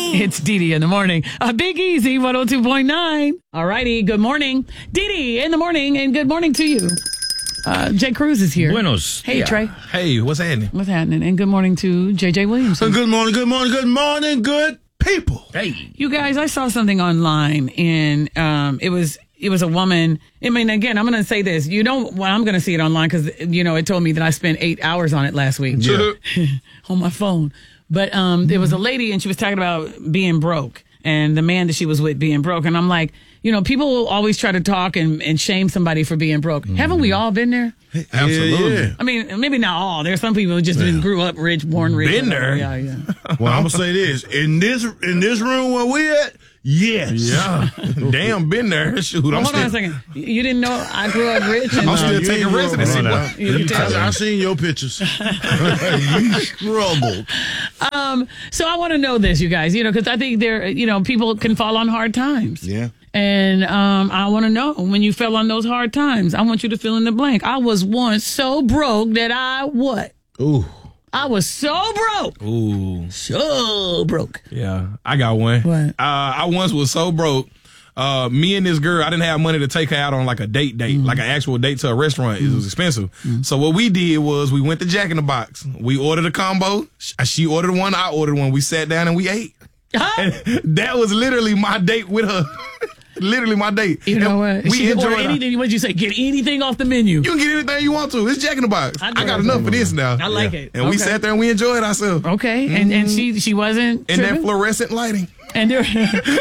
It's Dee in the morning. Big Easy 102.9. All righty. Good morning. Dee in the morning, and good morning to you. Jay Cruz is here. Buenos. Hey, Trey. Hey, what's happening? What's happening? And good morning to JJ Williamson. Good morning, good people. Hey. You guys, I saw something online, and it was a woman. I mean, again, I'm going to say this. I'm going to see it online because, it told me that I spent 8 hours on it last week. Yeah. On my phone. But there was a lady, and she was talking about being broke and the man that she was with being broke. And I'm like, people will always try to talk and shame somebody for being broke. Haven't we all been there? Absolutely. Yeah. I mean, maybe not all. There's some people who just grew up rich, born rich. Been there. Yeah. Well, I'm gonna say this in this room where we at. Yes. Yeah. Damn, been there. Shoot, Hold on a second. You didn't know I grew up rich? And, I'm still you taking ain't residency. wrong. I seen your pictures. You struggled. So I want to know this, you guys, because I think people can fall on hard times. Yeah. And I want to know, when you fell on those hard times, I want you to fill in the blank. I was once so broke that Ooh. I was so broke. Ooh. So broke. Yeah, I got one. What? I once was so broke. Me and this girl, I didn't have money to take her out on like a date, like an actual date to a restaurant. It was expensive. So what we did was we went to Jack in the Box. We ordered a combo. She ordered one. I ordered one. We sat down and we ate. Huh? And that was literally my date with her. Literally my date. You know what? We She enjoyed ordered anything. What did you say? Get anything off the menu. You can get anything you want to. It's Jack in the Box. I got enough for this now. I like it. And we sat there and we enjoyed ourselves. Okay. And she wasn't In that tripping? fluorescent lighting. And there,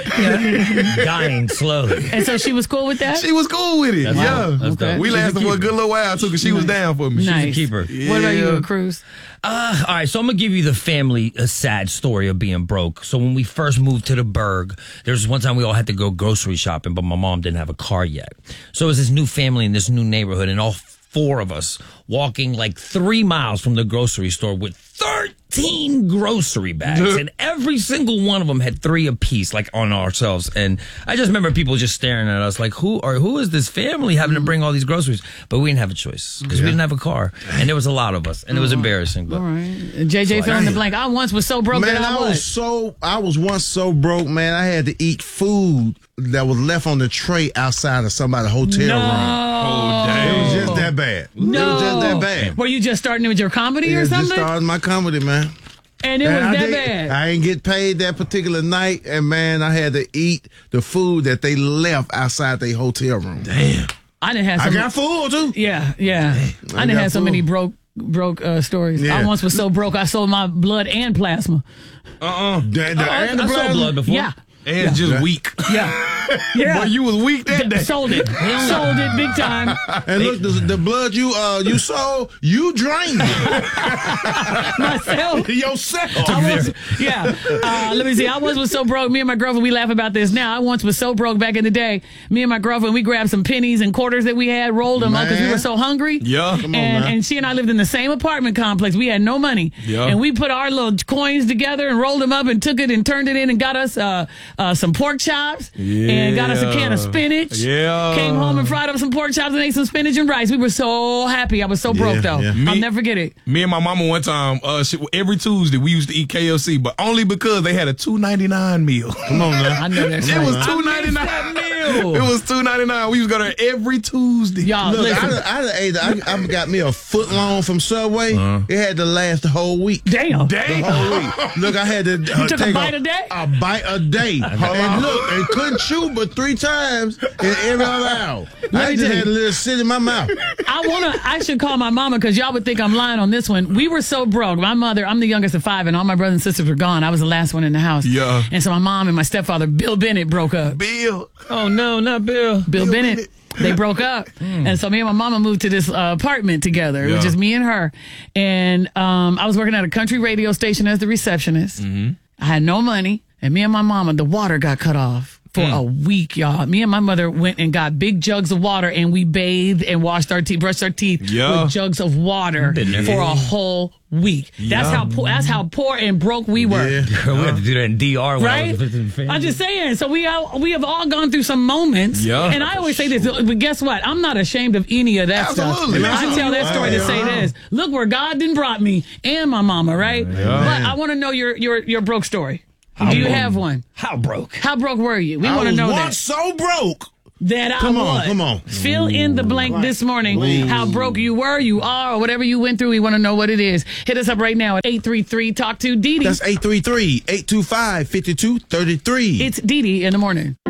Dying slowly. and so she was cool with that? She was cool with it. That's Yeah. dope. That's dope. We She's a lasted for a keeper. good little while too because she was down for me. Nice. Keeper. What about you, Cruz? All right, so I'm going to give you the family sad story of being broke. So when we first moved to the Berg, there was one time we all had to go grocery shopping, but my mom didn't have a car yet. So it was this new family in this new neighborhood, and all four of us walking like 3 miles from the grocery store with 13 grocery bags, and every single one of them had 3 apiece, like on ourselves. And I just remember people just staring at us like, who is this family having to bring all these groceries? But we didn't have a choice because we didn't have a car, and there was a lot of us, and it was embarrassing. But All right. JJ fill in the blank. I once was so broke Man, that I was once so broke, man. I had to eat food that was left on the tray outside of somebody's hotel room. Oh, It damn. was just that bad. No. It was just that bad. Were you just starting with your comedy or Just something? started my comedy, man. And it was And that bad. I didn't get paid that particular night, and man, I had to eat the food that they left outside their hotel room. Damn. I didn't have I so got full too. Yeah. I didn't got have so food. many broke stories. Yeah. I once was so broke I sold my blood and plasma. And the I saw plasma? blood before. Yeah. And just weak. Yeah. Boy, you was weak that day. Sold it. Sold it big time. And look, the blood you sold, you drained it Myself. yourself. Let me see. I once was so broke. Me and my girlfriend, we laugh about this now. I once was so broke back in the day. Me and my girlfriend, we grabbed some pennies and quarters that we had, rolled them up because we Man. were so hungry. Yeah. Come on, man. And she and I lived in the same apartment complex. We had no money. Yeah. And we put our little coins together and rolled them up and took it and turned it in and got us some pork chops and got us a can of spinach. Yeah. Came home and fried up some pork chops and ate some spinach and rice. We were so happy. I was so broke, though. yeah. I'll never forget it. Me and my mama one time, every Tuesday we used to eat KFC, but only because they had a $2.99 meal. Come on now. I know that's It right. was I missed that $2.99. meal. It was $2.99. We used to go there every Tuesday. Y'all, Look, listen. I got me a foot long from Subway. It had to last the whole week. Damn. The whole week. Look, I had to took a take bite a day? A bite a day. And look, and couldn't chew but 3 times in every other hour. I me just tell had you. a little sit in my mouth. I should call my mama because y'all would think I'm lying on this one. We were so broke. My mother, I'm the youngest of 5, and all my brothers and sisters were gone. I was the last one in the house. Yeah. And so my mom and my stepfather, Bill Bennett, broke up. Bill. Oh, no, not Bill. Bill Bennett. They broke up. And so me and my mama moved to this apartment together. It was Yeah. just me and her. And I was working at a country radio station as the receptionist. I had no money. And me and my mama, the water got cut off for a week, y'all. Me and my mother went and got big jugs of water, and we bathed and washed our teeth, brushed our teeth Yeah. with jugs of water Been there. for a whole week. That's how poor and broke we were. Yeah. We had to do that in DR when I Right? was visiting family. I'm just saying. So we have all gone through some moments. Yeah. And I always say this, but guess what? I'm not ashamed of any of that Absolutely. stuff. I tell that story to say this. Look where God done brought me and my mama, right? But I want to know your broke story. Do you have one? How broke? How broke were you? We I want to was know once that. so broke. That I Come on, was. come on. Fill in the blank this morning. How broke you were, you are, or whatever you went through. We want to know what it is. Hit us up right now at 833 Talk to Dee Dee. That's 833-825-5233. It's Dee Dee in the morning.